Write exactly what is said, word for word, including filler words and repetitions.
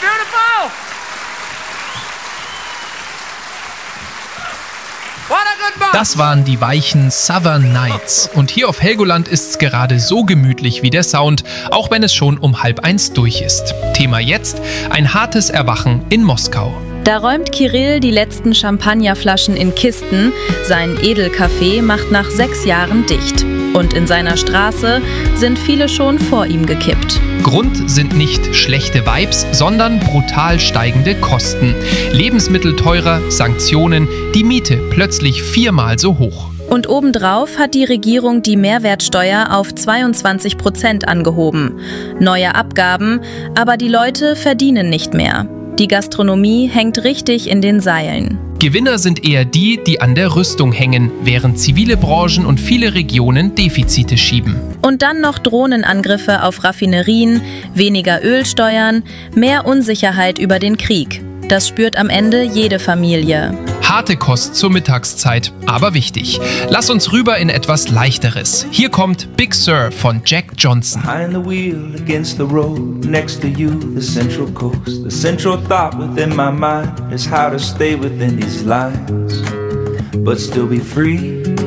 beautiful? What a good bunch. Das waren die weichen Southern Nights. Und hier auf Helgoland ist's gerade so gemütlich wie der Sound, auch wenn es schon um halb eins durch ist. Thema jetzt: ein hartes Erwachen in Moskau. Da räumt Kirill die letzten Champagnerflaschen in Kisten. Sein Edelcafé macht nach sechs Jahren dicht. Und in seiner Straße sind viele schon vor ihm gekippt. Grund sind nicht schlechte Vibes, sondern brutal steigende Kosten. Lebensmittel teurer, Sanktionen, die Miete plötzlich viermal so hoch. Und obendrauf hat die Regierung die Mehrwertsteuer auf zweiundzwanzig Prozent angehoben. Neue Abgaben, aber die Leute verdienen nicht mehr. Die Gastronomie hängt richtig in den Seilen. Gewinner sind eher die, die an der Rüstung hängen, während zivile Branchen und viele Regionen Defizite schieben. Und dann noch Drohnenangriffe auf Raffinerien, weniger Ölsteuern, mehr Unsicherheit über den Krieg. Das spürt am Ende jede Familie. Harte Kost zur Mittagszeit, aber wichtig. Lass uns rüber in etwas Leichteres. Hier kommt Big Sur von Jack Johnson. Behind the wheel, against the road, next to you, the central coast. The central thought within my mind is how to stay within these lines, but still be free.